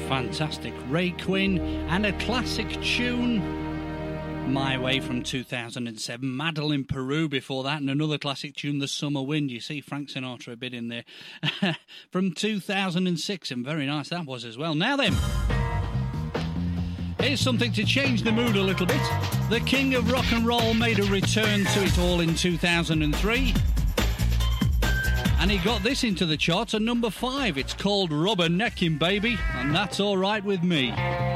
fantastic Ray Quinn, and a classic tune, My Way, from 2007. Madeline Peru before that, and another classic tune, The Summer Wind. You see Frank Sinatra a bit in there. From 2006, and very nice that was as well. Now then, here's something to change the mood a little bit. The king of rock and roll made a return to it all in 2003. And he got this into the charts at number 5. It's called Rubbernecking Baby, and that's all right with me.